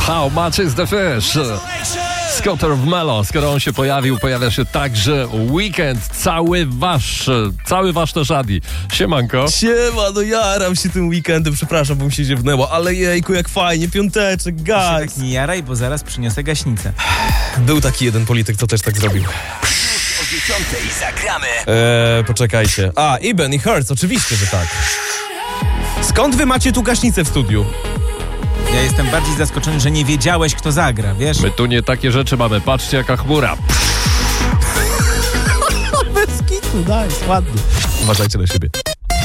How much is the fish? Scotter of Melo, skoro on się pojawił, pojawia się także Weekend, cały wasz też Adi. Siemanko. Siema, no jaram się tym weekendem, przepraszam, bo mi się ziewnęło, ale jejku, jak fajnie, piąteczek, Się guys. tak nie jaraj, bo zaraz przyniosę gaśnicę. Był taki jeden polityk, co też tak zrobił. O 10:00 zagramy. Poczekajcie. Iben i Hertz, oczywiście, że tak. Skąd wy macie tu gaśnicę w studiu? Ja jestem bardziej zaskoczony, że nie wiedziałeś, kto zagra, wiesz? My tu nie takie rzeczy mamy, patrzcie jaka chmura. Bez kitu, nice, ładnie. Uważajcie na siebie.